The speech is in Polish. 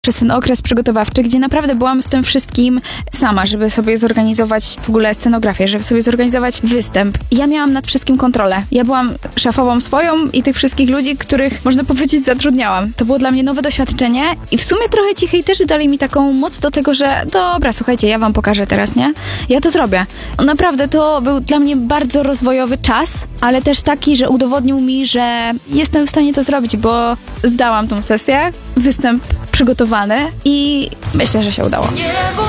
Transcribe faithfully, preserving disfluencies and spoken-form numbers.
Przez ten okres przygotowawczy, gdzie naprawdę byłam z tym wszystkim sama, żeby sobie zorganizować w ogóle scenografię, żeby sobie zorganizować występ. Ja miałam nad wszystkim kontrolę. Ja byłam szefową swoją i tych wszystkich ludzi, których, można powiedzieć, zatrudniałam. To było dla mnie nowe doświadczenie i w sumie trochę ci hejterzy dali mi taką moc do tego, że dobra, słuchajcie, ja wam pokażę teraz, nie? Ja to zrobię. Naprawdę to był dla mnie bardzo rozwojowy czas, ale też taki, że udowodnił mi, że jestem w stanie to zrobić, bo zdałam tą sesję, występ przygotowany i myślę, że się udało. Niebo